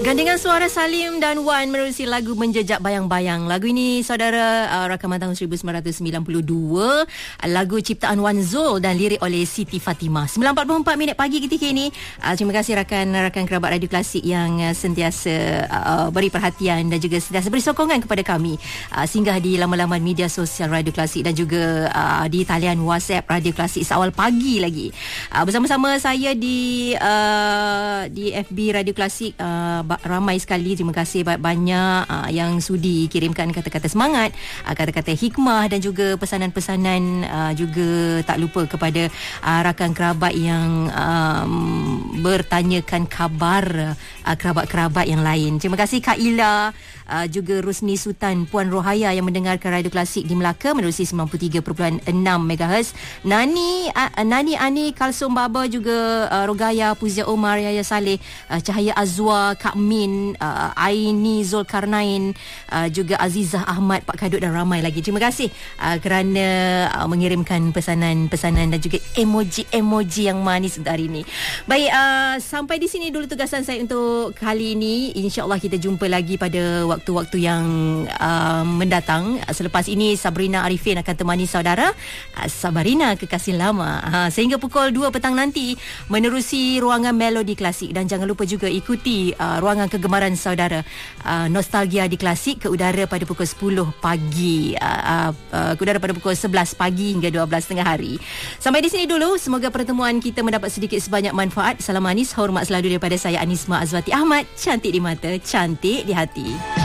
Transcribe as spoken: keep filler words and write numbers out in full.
Gandengan suara Salim dan Wan menerusi lagu Menjejak Bayang-Bayang. Lagu ini saudara uh, rakaman tahun seribu sembilan ratus sembilan puluh dua, lagu ciptaan Wan Zul dan lirik oleh Siti Fatimah. sembilan empat puluh empat minit pagi ketika ini. Uh, terima kasih rakan-rakan kerabat Radio Klasik yang uh, sentiasa uh, beri perhatian dan juga sentiasa beri sokongan kepada kami. Uh, singgah di laman-laman media sosial Radio Klasik dan juga uh, di talian WhatsApp Radio Klasik seawal pagi lagi. Uh, bersama-sama saya di uh, di F B Radio Klasik, uh, ramai sekali. Terima kasih banyak uh, yang sudi kirimkan kata-kata semangat, uh, kata-kata hikmah dan juga pesanan-pesanan, uh, juga tak lupa kepada uh, rakan kerabat yang um, bertanyakan khabar uh, kerabat-kerabat yang lain. Terima kasih Kak Ila, uh, juga Rusni Sultan, Puan Rohaya yang mendengarkan Radio Klasik di Melaka menerusi sembilan puluh tiga perpuluhan enam megahertz. Nani uh, Nani Ani Kalsum Baba, juga uh, Rogaya Puzia Omar, Yaya Saleh, uh, Cahaya Azwa, Kak Min, uh, Aini Zulkarnain, uh, juga Azizah Ahmad, Pak Kadut dan ramai lagi. Terima kasih uh, kerana uh, mengirimkan pesanan-pesanan dan juga emoji-emoji yang manis untuk hari ini. Baik, uh, sampai di sini dulu tugasan saya untuk kali ini. InsyaAllah kita jumpa lagi pada waktu-waktu yang uh, mendatang. Selepas ini Sabrina Arifin akan temani saudara uh, Sabarina Kekasih Lama uh, sehingga pukul dua petang nanti menerusi ruangan Melodi Klasik. Dan jangan lupa juga ikuti uh, ruangan kegemaran saudara, uh, Nostalgia di Klasik, ke udara pada pukul sepuluh pagi, uh, uh, uh, ke udara pada pukul sebelas pagi hingga dua belas tengah hari. Sampai di sini dulu. Semoga pertemuan kita mendapat sedikit sebanyak manfaat. Salam manis, hormat selalu daripada saya Anisma Azwati Ahmad. Cantik di mata, cantik di hati.